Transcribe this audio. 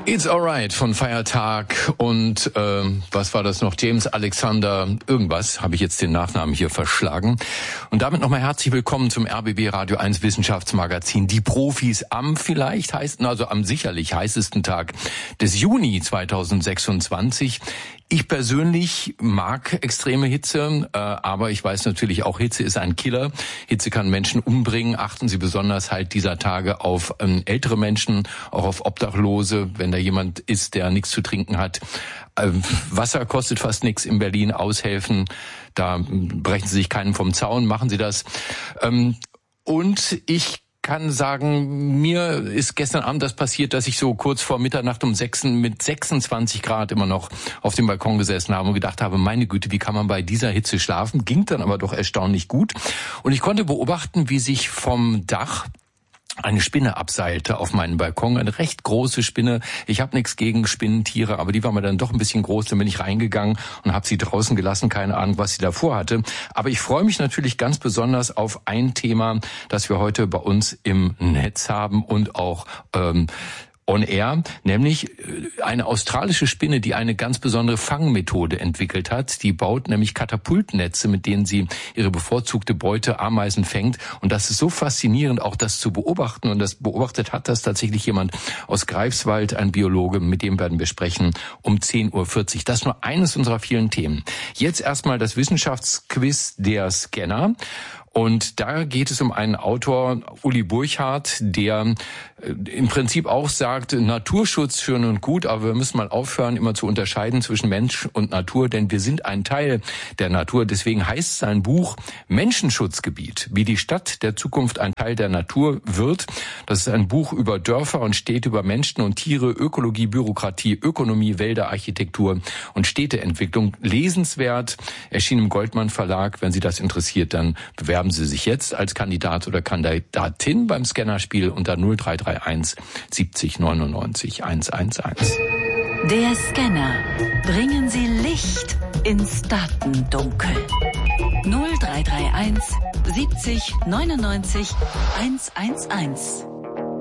It's Alright von Feiertag und was war das noch? James Alexander irgendwas, habe ich jetzt den Nachnamen hier verschlagen. Und damit nochmal herzlich willkommen zum RBB Radio 1 Wissenschaftsmagazin. Die Profis am am sicherlich heißesten Tag des Juni 2026. Ich persönlich mag extreme Hitze, aber ich weiß natürlich auch, Hitze ist ein Killer. Hitze kann Menschen umbringen. Achten Sie besonders halt dieser Tage auf ältere Menschen, auch auf Obdachlose, wenn da jemand ist, der nichts zu trinken hat. Wasser kostet fast nichts in Berlin, aushelfen. Da brechen Sie sich keinen vom Zaun, machen Sie das. Und ich kann sagen, mir ist gestern Abend das passiert, dass ich so kurz vor Mitternacht um 6 mit 26 Grad immer noch auf dem Balkon gesessen habe und gedacht habe, meine Güte, wie kann man bei dieser Hitze schlafen? Ging dann aber doch erstaunlich gut. Und ich konnte beobachten, wie sich vom Dach eine Spinne abseilte auf meinen Balkon, eine recht große Spinne. Ich habe nichts gegen Spinnentiere, aber die war mir dann doch ein bisschen groß. Dann bin ich reingegangen und habe sie draußen gelassen. Keine Ahnung, was sie davor hatte. Aber ich freue mich natürlich ganz besonders auf ein Thema, das wir heute bei uns im Netz haben und auch on air, nämlich eine australische Spinne, die eine ganz besondere Fangmethode entwickelt hat. Die baut nämlich Katapultnetze, mit denen sie ihre bevorzugte Beute Ameisen fängt. Und das ist so faszinierend, auch das zu beobachten. Und das beobachtet hat das tatsächlich jemand aus Greifswald, ein Biologe, mit dem werden wir sprechen um 10:40 Uhr. Das ist nur eines unserer vielen Themen. Jetzt erstmal das Wissenschaftsquiz der Scanner. Und da geht es um einen Autor, Uli Burchardt, der im Prinzip auch sagt, Naturschutz schön und gut, aber wir müssen mal aufhören, immer zu unterscheiden zwischen Mensch und Natur, denn wir sind ein Teil der Natur. Deswegen heißt sein Buch Menschenschutzgebiet, wie die Stadt der Zukunft ein Teil der Natur wird. Das ist ein Buch über Dörfer und Städte, über Menschen und Tiere, Ökologie, Bürokratie, Ökonomie, Wälder, Architektur und Städteentwicklung. Lesenswert, erschien im Goldmann Verlag. Wenn Sie das interessiert, dann bewerben Sie sich jetzt als Kandidat oder Kandidatin beim Scannerspiel unter 0331 70 99 111. Der Scanner. Bringen Sie Licht ins Datendunkel. 0331 70 99 111.